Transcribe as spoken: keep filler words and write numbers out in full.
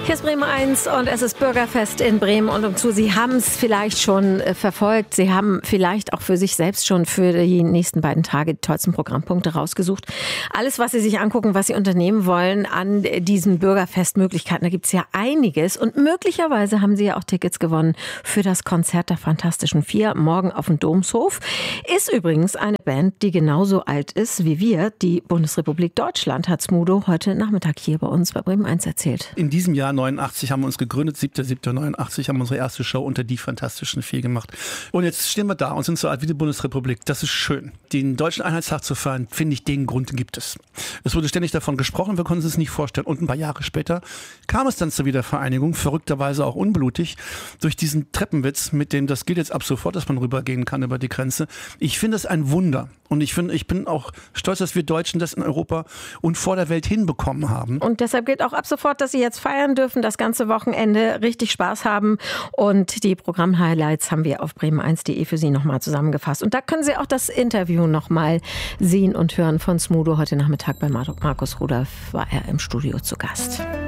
Hier ist Bremen eins und es ist Bürgerfest in Bremen und umzu. Sie haben es vielleicht schon äh, verfolgt. Sie haben vielleicht auch für sich selbst schon für die nächsten beiden Tage die tollsten Programmpunkte rausgesucht. Alles, was Sie sich angucken, was Sie unternehmen wollen an diesen Bürgerfestmöglichkeiten, da gibt es ja einiges. Und möglicherweise haben Sie ja auch Tickets gewonnen für das Konzert der Fantastischen Vier morgen auf dem Domshof. Ist übrigens eine Band, die genauso alt ist wie wir. Die Bundesrepublik Deutschland, hat Smudo heute Nachmittag hier bei uns bei Bremen eins erzählt. In diesem Jahr neunundachtzig haben wir uns gegründet, siebter siebter neunundachtzig haben wir unsere erste Show unter die Fantastischen Vier gemacht. Und jetzt stehen wir da und sind so alt wie die Bundesrepublik. Das ist schön. Den Deutschen Einheitstag zu feiern, finde ich, den Grund gibt es. Es wurde ständig davon gesprochen, wir konnten es nicht vorstellen. Und ein paar Jahre später kam es dann zur Wiedervereinigung, verrückterweise auch unblutig, durch diesen Treppenwitz, mit dem das gilt jetzt ab sofort, dass man rübergehen kann über die Grenze. Ich finde es ein Wunder. Und ich finde, ich bin auch stolz, dass wir Deutschen das in Europa und vor der Welt hinbekommen haben. Und deshalb gilt auch ab sofort, dass Sie jetzt feiern dürfen, das ganze Wochenende richtig Spaß haben. Und die Programmhighlights haben wir auf bremen eins punkt de für Sie nochmal zusammengefasst. Und da können Sie auch das Interview nochmal sehen und hören von Smudo. Heute Nachmittag bei Markus Rudolph war er im Studio zu Gast.